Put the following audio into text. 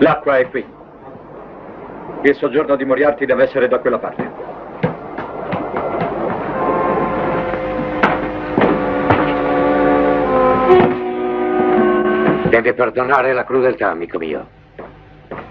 L'acqua è qui. Il soggiorno di Moriarty deve essere da quella parte. Deve perdonare la crudeltà, amico mio.